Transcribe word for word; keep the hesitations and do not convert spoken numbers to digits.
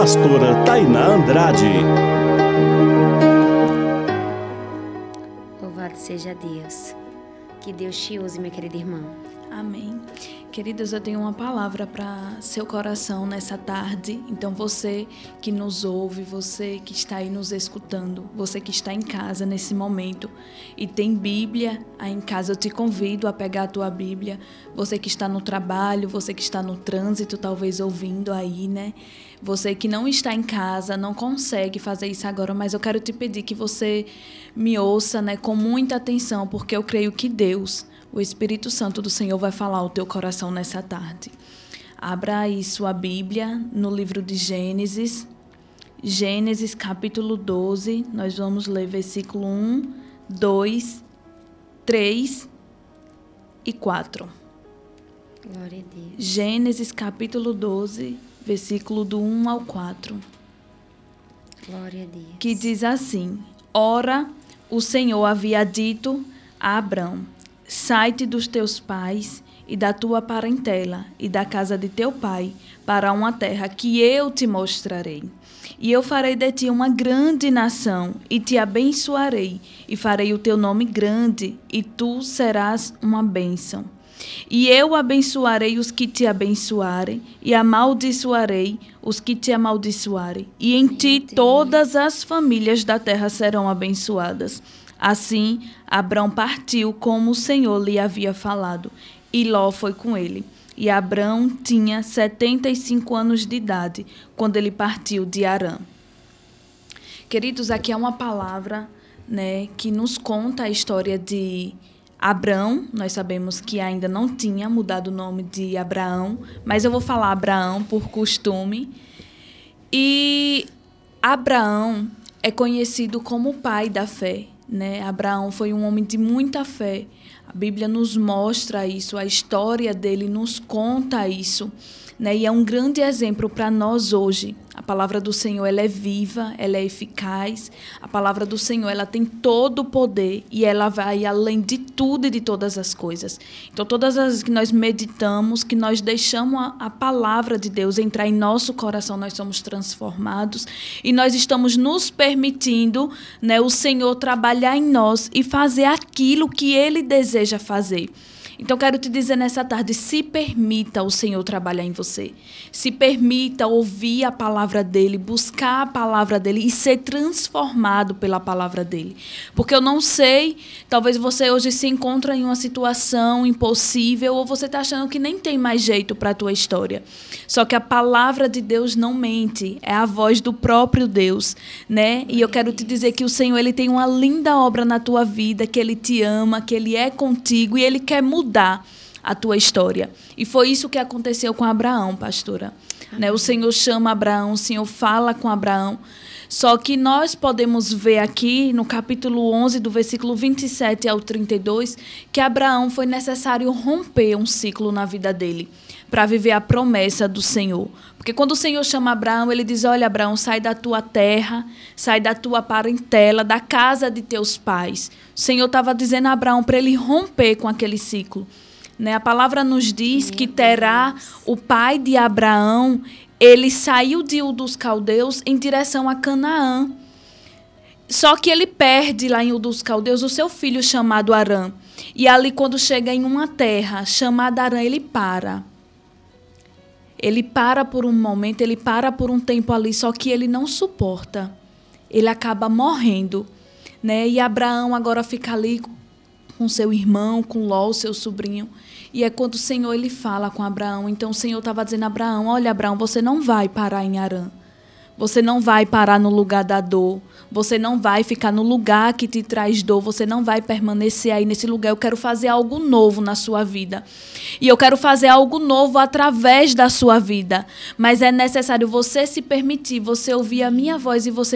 pastora Tainá Andrade. Louvado seja Deus. Que Deus te use, minha querida irmã. Amém. Queridos, eu tenho uma palavra para seu coração nessa tarde. Então você que nos ouve, você que está aí nos escutando, você que está em casa nesse momento e tem Bíblia aí em casa, eu te convido a pegar a tua Bíblia. Você que está no trabalho, você que está no trânsito, talvez ouvindo aí, né? Você que não está em casa, não consegue fazer isso agora, mas eu quero te pedir que você me ouça, né, com muita atenção, porque eu creio que Deus, o Espírito Santo do Senhor, vai falar ao teu coração nessa tarde. Abra aí sua Bíblia no livro de Gênesis, Gênesis capítulo doze, nós vamos ler versículo um, dois, três e quatro. Glória a Deus. Gênesis capítulo doze, versículo do um ao quatro. Glória a Deus. Que diz assim: Ora, o Senhor havia dito a Abrão: sai-te dos teus pais e da tua parentela e da casa de teu pai para uma terra que eu te mostrarei. E eu farei de ti uma grande nação e te abençoarei e farei o teu nome grande e tu serás uma bênção. E eu abençoarei os que te abençoarem e amaldiçoarei os que te amaldiçoarem. E em ti todas as famílias da terra serão abençoadas. Assim, Abrão partiu como o Senhor lhe havia falado, e Ló foi com ele. E Abrão tinha setenta e cinco anos de idade, quando ele partiu de Harã. Queridos, aqui é uma palavra, né, que nos conta a história de Abrão. Nós sabemos que ainda não tinha mudado o nome de Abraão, mas eu vou falar Abraão por costume. E Abraão é conhecido como o pai da fé. Né? Abraão foi um homem de muita fé. A Bíblia nos mostra isso, a história dele nos conta isso, né? E é um grande exemplo para nós hoje. A palavra do Senhor, ela é viva, ela é eficaz. A palavra do Senhor, ela tem todo o poder e ela vai além de tudo e de todas as coisas. Então, todas as vezes que nós meditamos, que nós deixamos a, a palavra de Deus entrar em nosso coração, nós somos transformados e nós estamos nos permitindo, né, o Senhor trabalhar em nós e fazer aquilo que Ele deseja fazer. Então, quero te dizer nessa tarde, se permita o Senhor trabalhar em você. Se permita ouvir a palavra dEle, buscar a palavra dEle e ser transformado pela palavra dEle. Porque eu não sei, talvez você hoje se encontre em uma situação impossível ou você está achando que nem tem mais jeito para a tua história. Só que a palavra de Deus não mente, é a voz do próprio Deus, né? E eu quero te dizer que o Senhor, Ele tem uma linda obra na tua vida, que Ele te ama, que Ele é contigo e Ele quer mudar mudar a tua história. E foi isso que aconteceu com Abraão, pastora. Né? O Senhor chama Abraão, o Senhor fala com Abraão. Só que nós podemos ver aqui no capítulo onze, do versículo vinte e sete ao trinta e dois, que Abraão foi necessário romper um ciclo na vida dele para viver a promessa do Senhor. Porque quando o Senhor chama Abraão, ele diz: olha, Abraão, sai da tua terra, sai da tua parentela, da casa de teus pais. O Senhor estava dizendo a Abraão para ele romper com aquele ciclo. Né? A palavra nos diz que terá o pai de Abraão, ele saiu de Ur dos Caldeus em direção a Canaã. Só que ele perde lá em Ur dos Caldeus o seu filho chamado Harã. E ali, quando chega em uma terra chamada Harã, ele para. Ele para por um momento, ele para por um tempo ali, só que ele não suporta. Ele acaba morrendo. Né? E Abraão agora fica ali com seu irmão, com Ló, seu sobrinho. E é quando o Senhor, ele fala com Abraão. Então o Senhor estava dizendo a Abraão: olha, Abraão, você não vai parar em Harã. Você não vai parar no lugar da dor. Você não vai ficar no lugar que te traz dor. Você não vai permanecer aí nesse lugar. Eu quero fazer algo novo na sua vida. E eu quero fazer algo novo através da sua vida. Mas é necessário você se permitir, você ouvir a minha voz e você